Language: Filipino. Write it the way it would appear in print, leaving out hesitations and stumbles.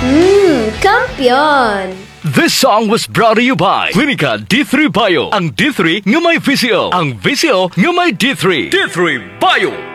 Kampiyon! This song was brought to you by Clinica D3 Bio. Ang D3 ng may VCO. Ang VCO ng may D3. D3 Bio.